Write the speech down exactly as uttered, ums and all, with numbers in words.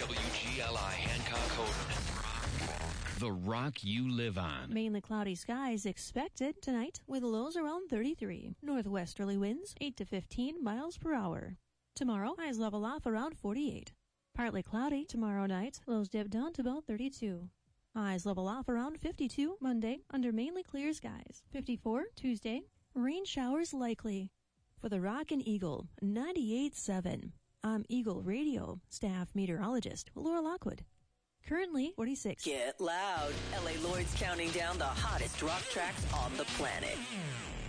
W G L I Hancock Hoden. The rock you live on. Mainly cloudy skies expected tonight with lows around thirty-three. Northwesterly winds eight to fifteen miles per hour. Tomorrow, highs level off around forty-eight. Partly cloudy tomorrow night. Lows dip down to about thirty-two. Highs level off around fifty-two Monday under mainly clear skies. fifty-four Tuesday. Rain showers likely. For the Rockin' Eagle, ninety-eight point seven. I'm Eagle Radio staff meteorologist Laura Lockwood. Currently forty-six. Get loud. L A Lloyd's counting down the hottest rock tracks on the planet.